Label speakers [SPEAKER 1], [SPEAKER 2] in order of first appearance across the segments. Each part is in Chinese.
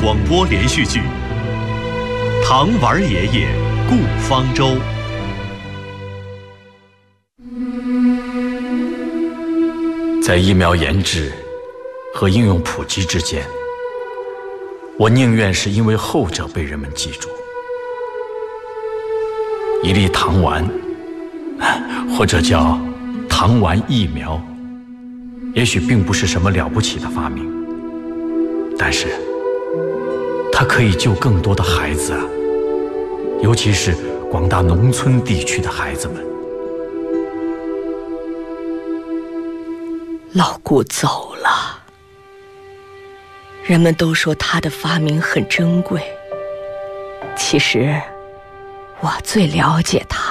[SPEAKER 1] 广播连续剧《糖丸爷爷顾方舟》。
[SPEAKER 2] 在疫苗研制和应用普及之间，我宁愿是因为后者被人们记住。一粒糖丸，或者叫糖丸疫苗，也许并不是什么了不起的发明，但是它可以救更多的孩子啊，尤其是广大农村地区的孩子们。
[SPEAKER 3] 老顾走了，人们都说他的发明很珍贵，其实我最了解他。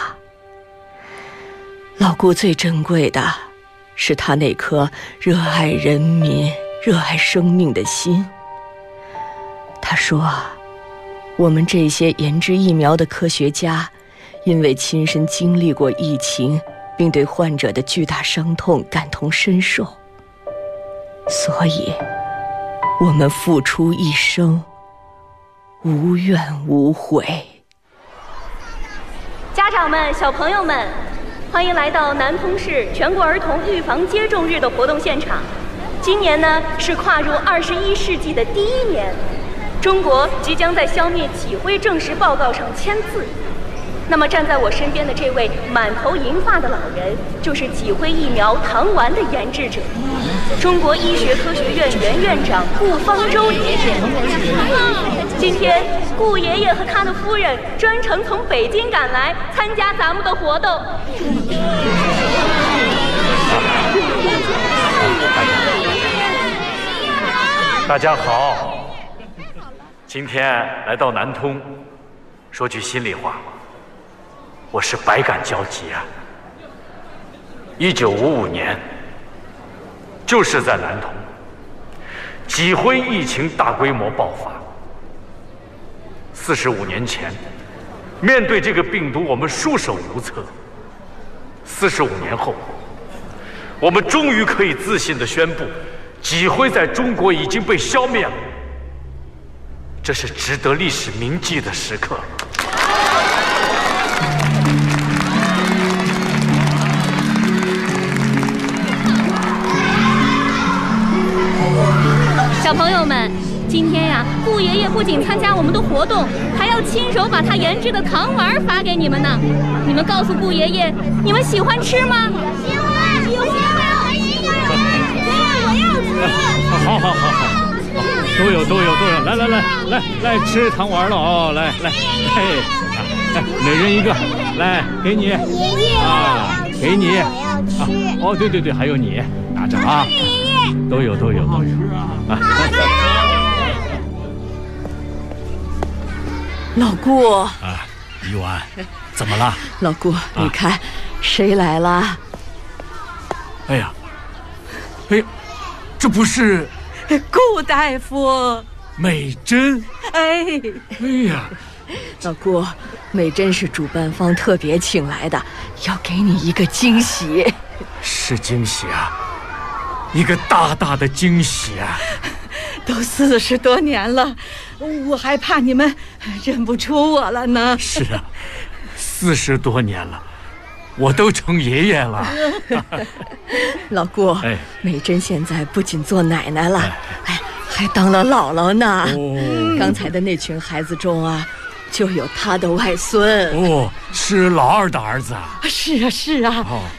[SPEAKER 3] 老顾最珍贵的是他那颗热爱人民、热爱生命的心。他说，我们这些研制疫苗的科学家，因为亲身经历过疫情，并对患者的巨大伤痛感同身受，所以我们付出一生，无怨无悔。
[SPEAKER 4] 家长们、小朋友们，欢迎来到南通市全国儿童预防接种日的活动现场。今年呢，是跨入21世纪的第1年，中国即将在消灭脊灰证实报告上签字。那么站在我身边的这位满头银发的老人，就是脊灰疫苗糖丸的研制者，中国医学科学院原院长顾方舟爷爷。今天，顾爷爷和他的夫人专程从北京赶来参加咱们的活动。
[SPEAKER 2] 大家好，今天来到南通，说句心里话，我是百感交集啊。1955年，就是在南通，脊灰疫情大规模爆发。45年前，面对这个病毒，我们束手无策。45年后，我们终于可以自信地宣布，脊灰在中国已经被消灭了。这是值得历史铭记的时刻。
[SPEAKER 4] 小朋友们，今天呀，顾爷爷不仅参加我们的活动，还要亲手把他研制的糖丸发给你们呢。你们告诉顾爷爷，你们喜欢吃吗？喜欢，喜欢，我要吃。
[SPEAKER 5] 好，都有，来吃糖丸了哦，来，每人一个，来给你啊，给你啊，哦，对，还有你拿着啊，都有啊。
[SPEAKER 3] 老顾
[SPEAKER 5] 啊，一婉，怎么了？
[SPEAKER 3] 老顾，你看谁来了？
[SPEAKER 5] 哎呀，这不是
[SPEAKER 3] 顾大夫。
[SPEAKER 5] 美珍？
[SPEAKER 3] 哎
[SPEAKER 5] 呀，
[SPEAKER 3] 老顾，美珍是主办方特别请来的，要给你一个惊喜。
[SPEAKER 5] 是惊喜啊，一个大的惊喜啊！
[SPEAKER 3] 都40多年了，我还怕你们认不出我了呢。
[SPEAKER 5] 是啊，40多年了，我都成爷爷了。
[SPEAKER 3] 老顾，美珍现在不仅做奶奶了，还当了姥姥呢。刚才的那群孩子中啊，就有她的外孙。
[SPEAKER 5] 是老二的儿子啊。
[SPEAKER 3] 是啊。